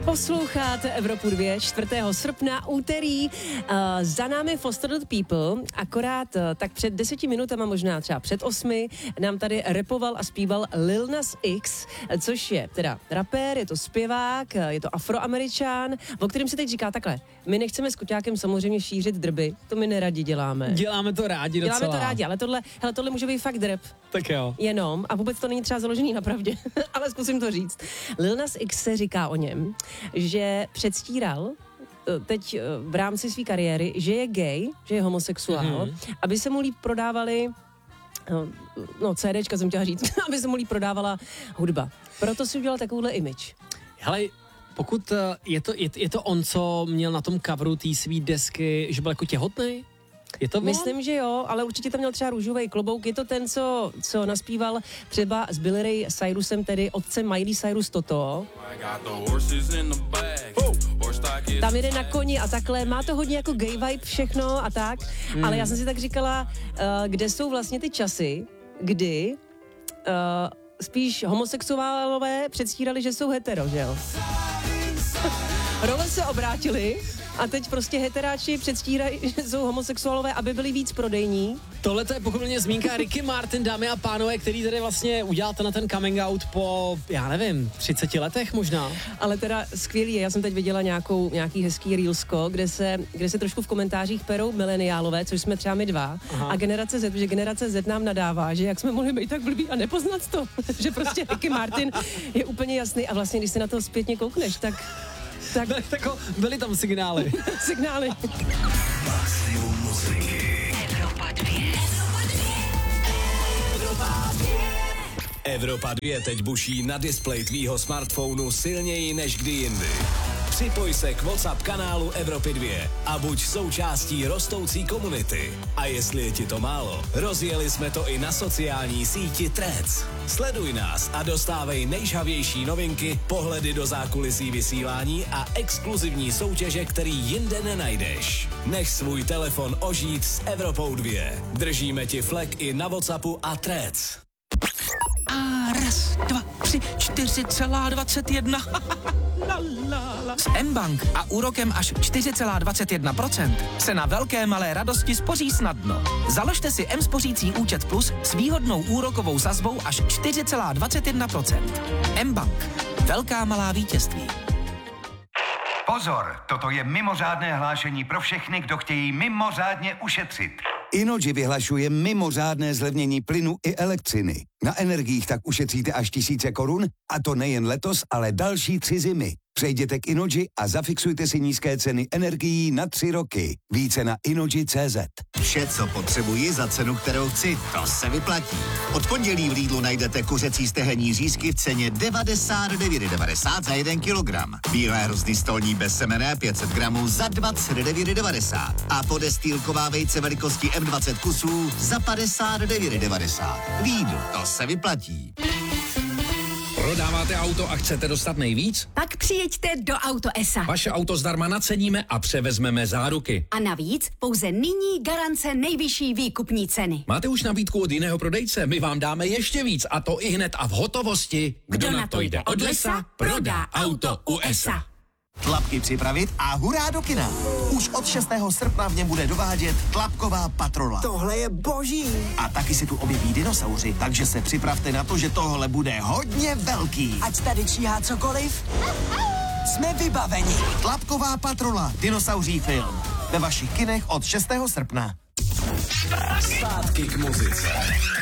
Posloucháte Evropu 2, 4. srpna, úterý. Za námi Fostered People, akorát tak před 10 minutama, možná třeba před 8, nám tady rapoval a zpíval Lil Nas X, což je teda rapper, je to zpěvák, je to Afroameričan, o kterém se teď říká takhle. My nechceme s Kuťákem samozřejmě šířit drby, to my neradi děláme. Děláme to rádi docela. Děláme to rádi, ale tohle může být fakt rap. Tak jo. Jenom, a vůbec to není třeba založený na pravdě, ale zkusím to říct. Lil Nas X se říká o něm, že předstíral teď v rámci své kariéry, že je gay, že je homosexuál, aby se mu líp prodávali CDčka jsem chtěla říct, aby se mu líp prodávala hudba. Proto si udělal takovouhle image. Hele, pokud je to on, co měl na tom coveru té svý desky, že byl jako těhotný? Je to on? Myslím, že jo, ale určitě tam měl třeba růžový klobouk. Je to ten, co naspíval třeba s Billy Ray Cyrusem, tedy otcem Miley Cyrus toto. Tam jede na koni a takhle. Má to hodně jako gay vibe všechno a tak. Ale já jsem si tak říkala, kde jsou vlastně ty časy, kdy spíš homosexuálové předstírali, že jsou hetero, že jo? Role se obrátily a teď prostě heteráči předstírají, že jsou homosexuálové, aby byli víc prodejní. Tohle to je pochopitelně zmínka Ricky Martin, dámy a pánové, který tady vlastně udělal ten coming out po, já nevím, 30 letech možná. Ale teda skvělý je, já jsem teď viděla nějaký hezký reelsko, kde se trošku v komentářích perou mileniálové, což jsme třeba my dva. Aha. A generace Z, že generace Z nám nadává, že jak jsme mohli být tak blbý a nepoznat to, že prostě Ricky Martin je úplně jasný a vlastně, když se na to zpětně koukneš, tak byly tam signály. Signály. Maximum muziky. Evropa 2. Evropa 2 teď buší na displeji tvýho smartphonu silněji než kdy jindy. Připoj se k WhatsApp kanálu Evropy 2 a buď součástí rostoucí komunity. A jestli je ti to málo, rozjeli jsme to i na sociální síti Threads. Sleduj nás a dostávej nejžhavější novinky, pohledy do zákulisí vysílání a exkluzivní soutěže, který jinde nenajdeš. Nech svůj telefon ožít s Evropou 2. Držíme ti flek i na WhatsAppu a Threads. A 1, 2, 3, 4,21. S mBank a úrokem až 4,21% se na velké malé radosti spoří snadno. Založte si mSpořící účet Plus s výhodnou úrokovou sazbou až 4,21%. mBank. Velká malá vítězství. Pozor, toto je mimořádné hlášení pro všechny, kdo chtějí mimořádně ušetřit. Innogy vyhlašuje mimořádné zlevnění plynu i elektřiny. Na energiích tak ušetříte až 1000 korun, a to nejen letos, ale další 3 zimy. Přejděte k Innogy a zafixujte si nízké ceny energií na 3 roky. Více na innogy.cz. Vše, co potřebuji za cenu, kterou chci, to se vyplatí. Od pondělí v Lidlu najdete kuřecí stehenní řízky v ceně 99,90 za 1 kilogram. Bílé hrozny stolní bezsemenné 500 gramů za 29,90 a podestýlková vejce velikosti M20 kusů za 59,90. Lidl, to se vyplatí. Prodáváte auto a chcete dostat nejvíc? Pak přijeďte do Auto ESA. Vaše auto zdarma naceníme a převezmeme záruky. A navíc pouze nyní garance nejvyšší výkupní ceny. Máte už nabídku od jiného prodejce? My vám dáme ještě víc, a to i hned a v hotovosti. Kdo na to jde od lesa, prodá auto u ESA. Tlapky připravit a hurá do kina. Už od 6. srpna v něm bude dovádět Tlapková patrola. Tohle je boží. A taky se tu objeví dinosauři, takže se připravte na to, že tohle bude hodně velký. Ať tady číhá cokoliv, jsme vybaveni. Tlapková patrola, dinosauří film. Ve vašich kinech od 6. srpna. Zpátky k muzice.